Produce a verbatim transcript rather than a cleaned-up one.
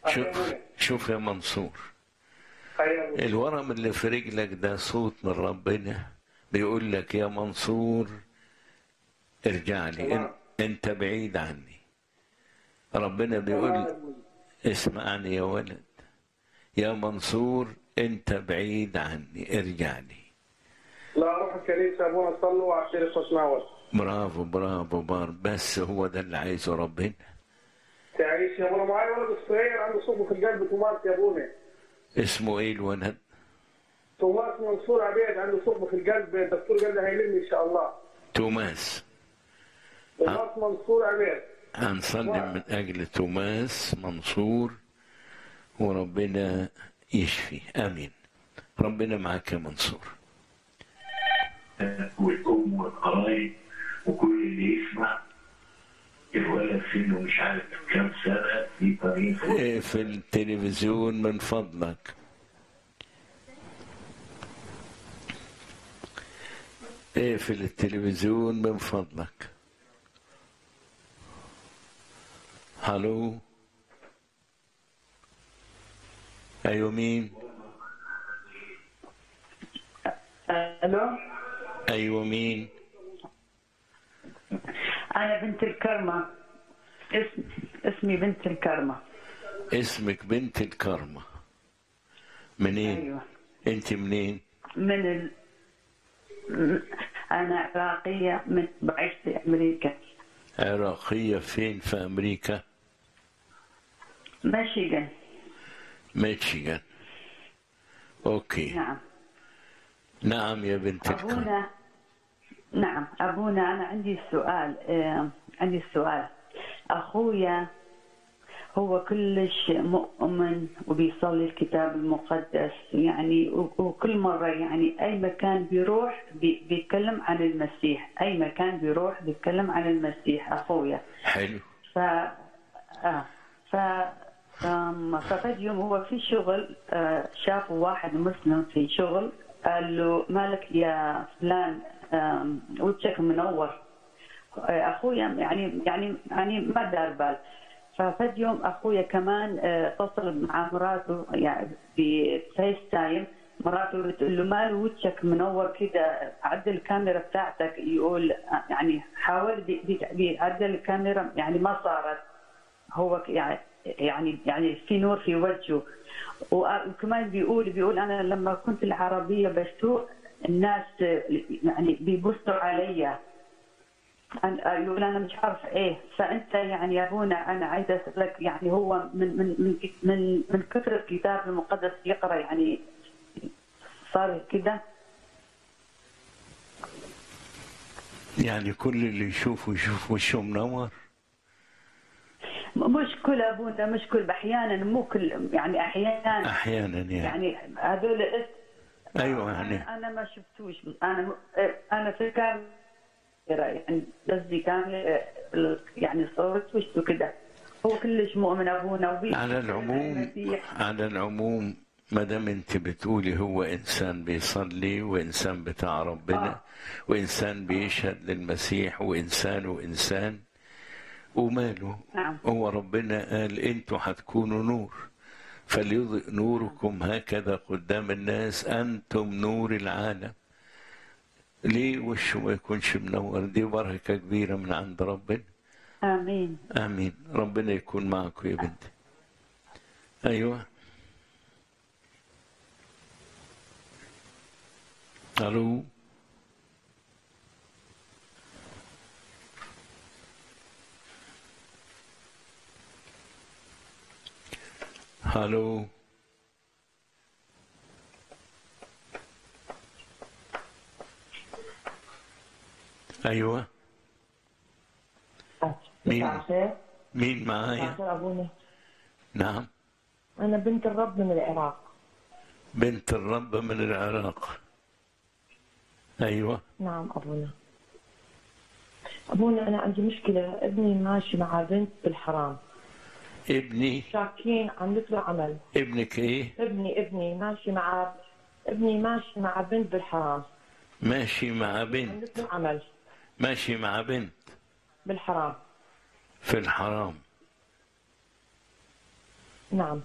شوف شوف يا منصور، الورم اللي في رجلك ده صوت من ربنا بيقول لك يا منصور ارجع لي، إن انت بعيد عني. ربنا بيقول اسمعني يا ولد يا منصور، انت بعيد عني، ارجع لي. لا اروح الكنيسه ابونا اصلي واعترف واتناول. برافو برافو بار، بس هو ده اللي عايزه ربنا. تعيش يا ابونا. معايا ولد صغير عنده صوب في القلب، توماس يا ابونا. اسمه ايه الولد؟ توماس منصور عبيد، عنده صوب في القلب، الدكتور قال لي هيلم ان شاء الله. توماس توماس منصور عبيد. هنصلي من اجل توماس منصور وربنا يشفي. امين. ربنا معاك يا منصور. والام والقرايب وكل اللي يسمع الولد سنه مش عارف كم سنه في طريق. اقفل التلفزيون من فضلك. اقفل التلفزيون من فضلك. هلو، ايوه مين؟ الو، ايوه مين؟ انا بنت الكرمه. اسم اسمي بنت الكرمه. اسمك بنت الكرمه. منين؟ ايوه. انت منين؟ من ال... انا عراقيه، من بعيش في امريكا. عراقيه فين في امريكا؟ ميشيغان. ميشيغان. اوكي. نعم. نعم يا بنت الكرمه. ابونا، نعم ابونا، انا عندي سؤال. آه عندي سؤال. اخويا هو كلش مؤمن وبيصلي الكتاب المقدس، يعني وكل مرة يعني أي مكان بيروح بي بيتكلم عن المسيح، أي مكان بيروح بيتكلم عن المسيح أخويا. حلو. ف آه ف ففد يوم هو في شغل، آه شافوا واحد مسلم في شغل، قال له مالك يا فلان وجهك منور. أخويا يعني يعني يعني ما دار بال. ففد يوم اخويا كمان اتصل مع مراته يعني بفيس تايم، مراته بتقول له مال وجهك منور كده، عدل الكاميرا بتاعتك. يقول يعني حاول بيعدل الكاميرا، يعني ما صارت. هو يعني يعني يعني في نور في وجهه. وكمان بيقول بيقول انا لما كنت العربيه بسوق الناس يعني بيبصوا عليا، يقول انا مش عارف ايه. فانت يعني يا ابونا انا عايزه اسالك، يعني هو من من من من, من كثر الكتاب المقدس يقرا يعني صار كده؟ يعني كل اللي يشوفه يشوف وشه منور؟ مش كل ابونا، مش كل، احيانا، مو كل، يعني احيانا احيانا يعني يعني هذول. ايوه يعني انا, أنا ما شفتوش. انا انا في كان يعني قصدي كان يعني صورت وشه كده. هو كلش مؤمن ابونا. على العموم على العموم ما دام انت بتقولي هو انسان بيصلي وانسان بتاع ربنا آه. وانسان بيشهد للمسيح وانسان وانسان وماله. نعم. هو ربنا قال انتوا هتكونوا نور، فليضئ نوركم هكذا قدام الناس انتم نور العالم. ليه وشه ما يكونش منور؟ دي بركة كبيرة من عند ربنا. آمين. آمين. ربنا يكون معكم يا بنتي. أيوة. ألو. ألو. أيوة. مين مين معايا؟ أبونا. نعم. أنا بنت الرب من العراق. بنت الرب من العراق. أيوة. نعم أبونا. أبونا أنا عندي مشكلة، ابني ماشي مع بنت بالحرام. ابني شاكين عملت له عمل. ابنك إيه؟ ابني ابني ماشي مع ابني ماشي مع بنت بالحرام. ماشي مع بنت. عملت له عمل. ماشي مع بنت بالحرام. في الحرام. نعم.